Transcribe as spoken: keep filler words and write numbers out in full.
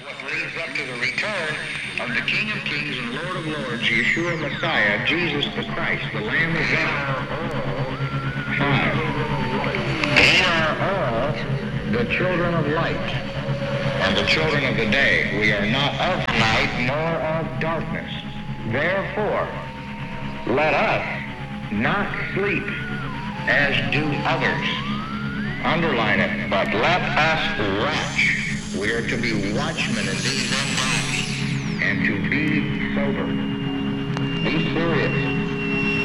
what leads up to the return of the King of Kings and Lord of Lords, Yeshua Messiah, Jesus the Christ, the Lamb of God. Five. We are all the children of light and the children of the day. We are not of night nor of darkness. Therefore, let us not sleep as do others. Underline it, but let us watch. We are to be watchmen in these end times and to be sober. Be serious.